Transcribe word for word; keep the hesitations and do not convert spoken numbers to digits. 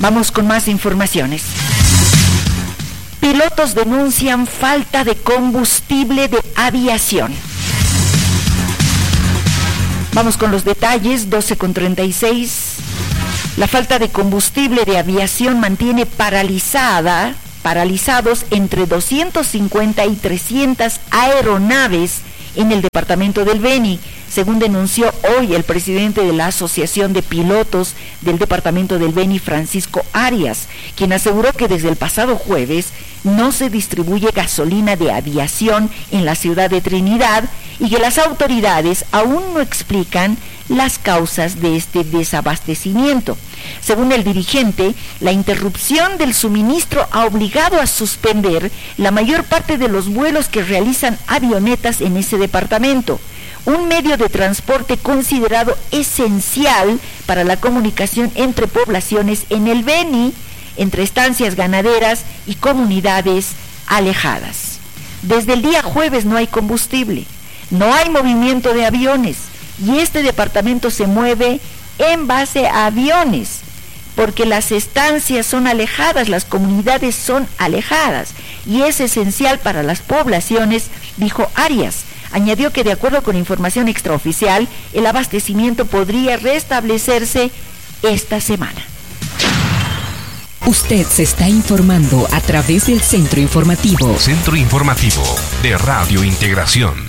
Vamos con más informaciones. Pilotos denuncian falta de combustible de aviación. Vamos con los detalles, doce con treinta y seis. La falta de combustible de aviación mantiene paralizada, paralizados entre doscientas cincuenta y trescientas aeronaves en el departamento del Beni, según denunció hoy el presidente de la Asociación de Pilotos del departamento del Beni, Francisco Arias, quien aseguró que desde el pasado jueves no se distribuye gasolina de aviación en la ciudad de Trinidad y que las autoridades aún no explican las causas de este desabastecimiento. Según el dirigente, la interrupción del suministro ha obligado a suspender la mayor parte de los vuelos que realizan avionetas en ese departamento, un medio de transporte considerado esencial para la comunicación entre poblaciones en el Beni, entre estancias ganaderas y comunidades alejadas. Desde el día jueves no hay combustible, no hay movimiento de aviones, y este departamento se mueve en base a aviones, porque las estancias son alejadas, las comunidades son alejadas, y es esencial para las poblaciones, dijo Arias. Añadió que de acuerdo con información extraoficial, el abastecimiento podría restablecerse esta semana. Usted se está informando a través del Centro Informativo. Centro Informativo de Radio Integración.